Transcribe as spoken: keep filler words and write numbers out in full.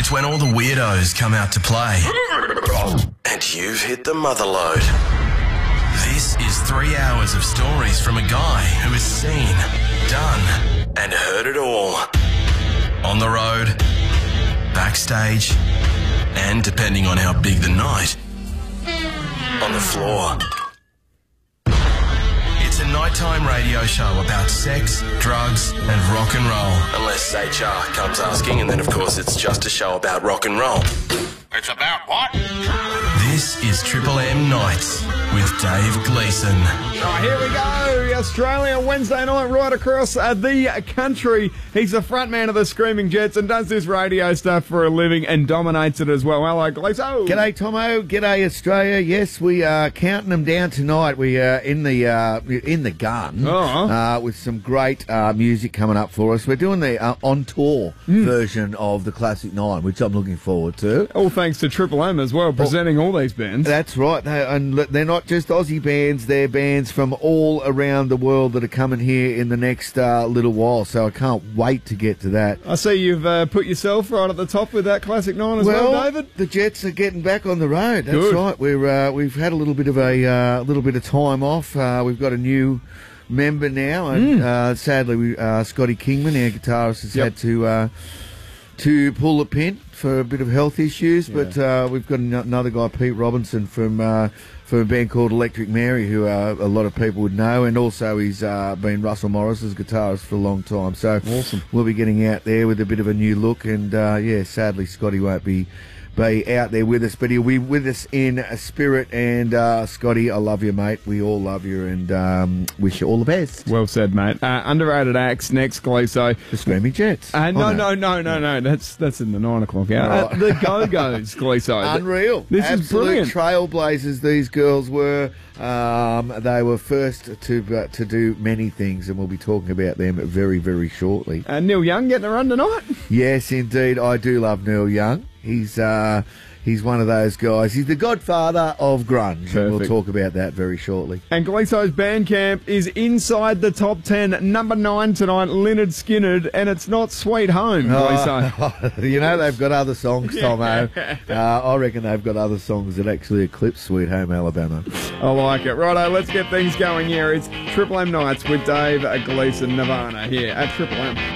It's when all the weirdos come out to play. And you've hit the mother load. This is three hours of stories from a guy who has seen, done, and heard it all. On the road, backstage, and depending on how big the night, on the floor. It's a nighttime radio show about sex, drugs, and rock and roll. Unless H R comes asking, and then of course it's just a show about rock and roll. It's about what? This is Triple M Nights with Dave Gleeson. Oh, here we go. Australia Wednesday night right across uh, the country. He's the front man of the Screaming Jets and does this radio stuff for a living and dominates it as well. Hello, Gleeson. G'day, Tomo. G'day, Australia. Yes, we are counting them down tonight. We are in the uh, in the gun uh-huh. uh, with some great uh, music coming up for us. We're doing the uh, on-tour mm. version of the Classic Nine, which I'm looking forward to. All thanks to Triple M as well, presenting all these bands. That's right. They, and they're not just Aussie bands. They're bands from all around the world that are coming here in the next uh, little while. So I can't wait to get to that. I see you've uh, put yourself right at the top with that Classic Nine as well, well David. The Jets are getting back on the road. That's Good. right. We're uh, we've had a little bit of a uh, little bit of time off. Uh, we've got a new member now, and mm. uh, sadly, we, uh, Scotty Kingman, our guitarist, has yep. had to uh, to pull a pin for a bit of health issues. Yeah. But uh, we've got an- another guy, Pete Robinson, from uh, from a band called Electric Mary, who uh, a lot of people would know, and also he's uh, been Russell Morris's guitarist for a long time. So awesome. We'll be getting out there with a bit of a new look, and uh, yeah, sadly, Scotty won't be. be out there with us, but he'll be with us in spirit. And uh, Scotty, I love you, mate. We all love you, and um, wish you all the best. Well said, mate. Uh, underrated acts next, Gleeso. The Screaming Jets. Uh, no, oh, no, no, no, no. That's that's in the nine o'clock hour. Oh. Uh, the Go-Go's, Gleeso. Unreal. This Absolute is brilliant. Trailblazers. These girls were. Um, they were first to uh, to do many things, and we'll be talking about them very, very shortly. Uh, Neil Young getting a run tonight. Yes, indeed. I do love Neil Young. He's uh, he's one of those guys. He's the godfather of grunge. Perfect. And we'll talk about that very shortly. And Gleeso's Bandcamp is inside the top ten. Number nine tonight, Lynyrd Skynyrd, and it's not Sweet Home, Gleeso. Oh, you know, they've got other songs, Tomo. uh, I reckon they've got other songs that actually eclipse Sweet Home Alabama. I like it. Righto, let's get things going here. It's Triple M Nights with Dave Gleeson, Nirvana, here at Triple M.